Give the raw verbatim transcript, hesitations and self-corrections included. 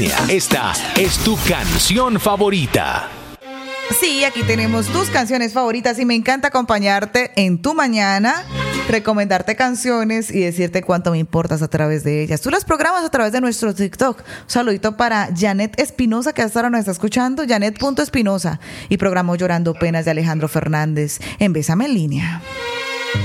Esta es tu canción favorita. Sí, aquí tenemos tus canciones favoritas y me encanta acompañarte en tu mañana, recomendarte canciones y decirte cuánto me importas a través de ellas. Tú las programas a través de nuestro TikTok. Un saludito para Janet Espinosa, que hasta ahora nos está escuchando, Janet.Espinosa, y programó Llorando Penas de Alejandro Fernández en Bésame en Línea.